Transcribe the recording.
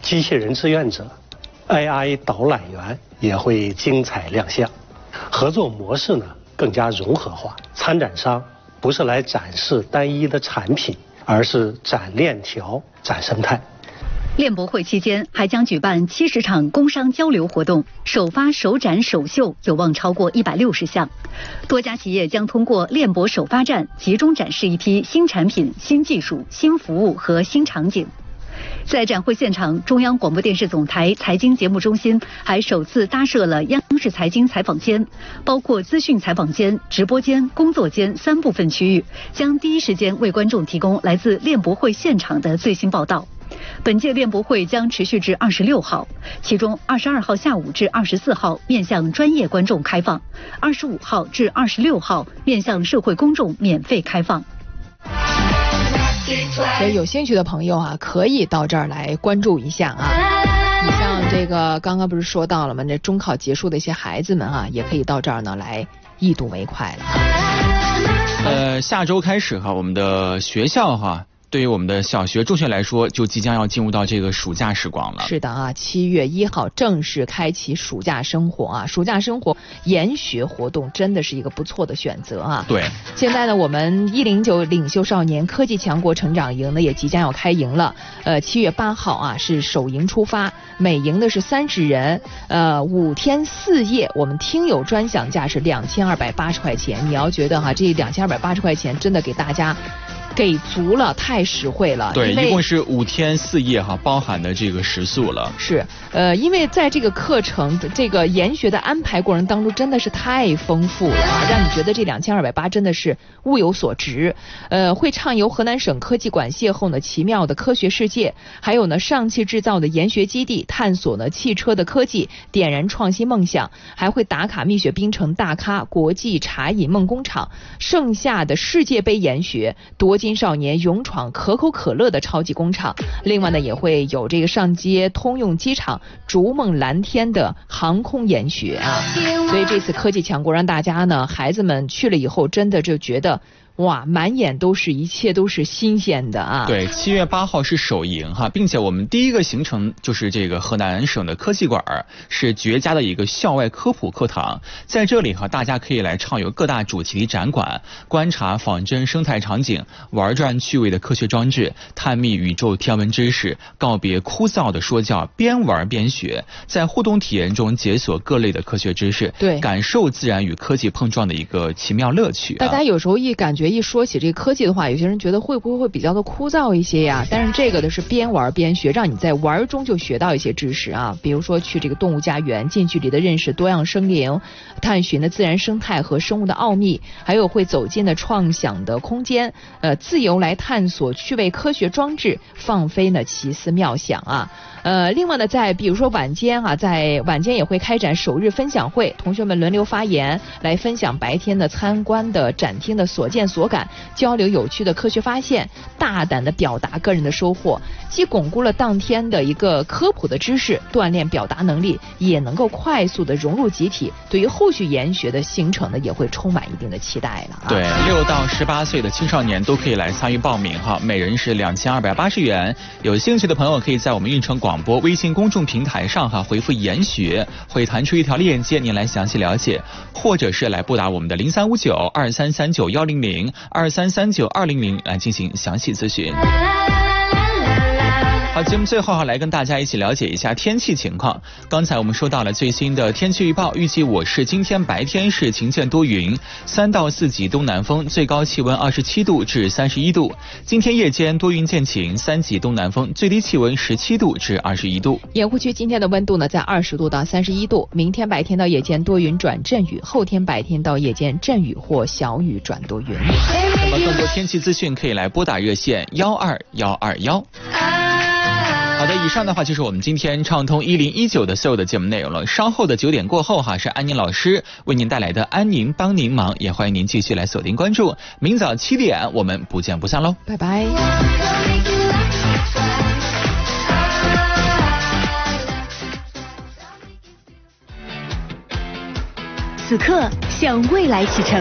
机器人志愿者、AI 导览员也会精彩亮相。合作模式呢更加融合化，参展商不是来展示单一的产品，而是展链条、展生态。 链博会期间还将举办70场工商交流活动，首发、首展、首秀有望超过160项。多家企业将通过链博首发站集中展示一批新产品、新技术、新服务和新场景。在展会现场，中央广播电视总台财经节目中心还首次搭设了央视财经采访间，包括资讯采访间、直播间、工作间3部分区域，将第一时间为观众提供来自链博会现场的最新报道。本届链博会将持续至26号，其中22号下午至24号面向专业观众开放，25号至26号面向社会公众免费开放。 所以有兴趣的朋友啊，可以到这儿来关注一下啊。你像这个刚刚不是说到了吗？这中考结束的一些孩子们啊，也可以到这儿呢来一睹为快了。 下周开始哈，我们的学校哈，对于我们的小学、中学来说，就即将要进入到这个暑假时光了。 是的啊，7月1号正式开启暑假生活啊！暑假生活研学活动真的是一个不错的选择啊。 对， 现在呢，我们109领袖少年科技强国成长营呢也即将要开营了。7月8号啊是首营出发，每营的是30人，5天4夜，我们听友专享价是2280块钱。你要觉得哈，这2280块钱真的给大家给足了，太实惠了。 对，一共是5天4夜哈，包含的这个食宿了。 是，因为在这个课程的这个研学的安排过程当中，真的是太丰富了啊，让你觉得这2280真的是物有所值。会畅游河南省科技馆，邂逅呢奇妙的科学世界，还有呢上汽制造的研学基地，探索呢汽车的科技，点燃创新梦想，还会打卡蜜雪冰城大咖国际茶饮梦工厂，盛夏的世界杯研学，夺金少年勇闯可口可乐的超级工厂。另外呢，也会有这个上街通用机场逐梦蓝天的航空研学啊。所以这次科技强国让大家呢，孩子们去了以后，真的就觉得哇，满眼都是一切都是新鲜的啊！ 对，7月8号是首营哈，并且我们第一个行程就是这个河南省的科技馆，是绝佳的一个校外科普课堂。在这里哈，大家可以来畅游各大主题展馆，观察仿真生态场景，玩转趣味的科学装置，探秘宇宙天文知识，告别枯燥的说教，边玩边学，在互动体验中解锁各类的科学知识， 对， 感受自然与科技碰撞的一个奇妙乐趣。 大家有时候一说起这个科技的话，有些人觉得会不会比较的枯燥一些呀？但是这个的是边玩边学，让你在玩中就学到一些知识啊。比如说去这个动物家园，近距离的认识多样生灵，探寻的自然生态和生物的奥秘，还有会走进的创想的空间，自由来探索趣味科学装置，放飞呢奇思妙想啊。另外呢，在比如说晚间啊，在晚间也会开展首日分享会，同学们轮流发言，来分享白天的参观的展厅的所见所感，交流有趣的科学发现，大胆的表达个人的收获，既巩固了当天的一个科普的知识，锻炼表达能力，也能够快速的融入集体，对于后续研学的行程呢，也会充满一定的期待了啊。 对，6到18岁的青少年都可以来参与报名哈，每人是2280元。有兴趣的朋友可以在我们运城广播微信公众平台上哈回复研学，会弹出一条链接，您来详细了解，或者是来拨打我们的03592339-100、2339-200来进行详细咨询。好，节目最后来跟大家一起了解一下天气情况。刚才我们说到了最新的天气预报，预计我市今天白天是晴间多云，3到4级东南风，最高气温27度至31度。今天夜间多云见晴，3级东南风，最低气温17度至21度。 盐湖区今天的温度呢在20度到31度，明天白天到夜间多云转阵雨，后天白天到夜间阵雨或小雨转多云。 那么更多天气资讯可以来拨打热线12121。好的，以上的话就是我们今天畅通1019的所有的节目内容了。稍后的9点过后哈，是安宁老师为您带来的安宁帮您忙，也欢迎您继续来锁定关注。明早7点我们不见不散喽， 拜拜。 此刻向未来启程。